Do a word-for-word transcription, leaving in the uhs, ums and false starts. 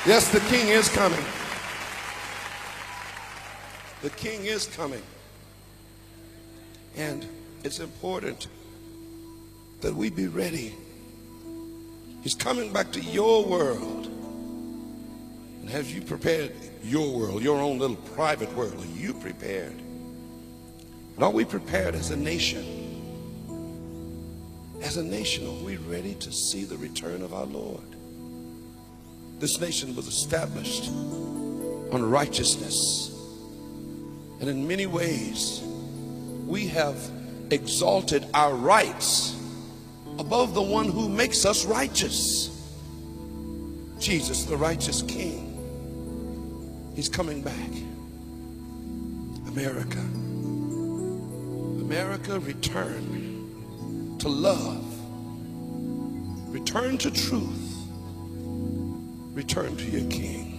Yes, the King is coming. The King is coming. And it's important that we be ready. He's coming back to your world. And have you prepared your world, your own little private world? Are you prepared? And are we prepared as a nation? As a nation, are we ready to see the return of our Lord? This nation was established on righteousness. And in many ways, we have exalted our rights above the one who makes us righteous. Jesus, the righteous King. He's coming back. America. America, return to love. Return to truth. Return to your King.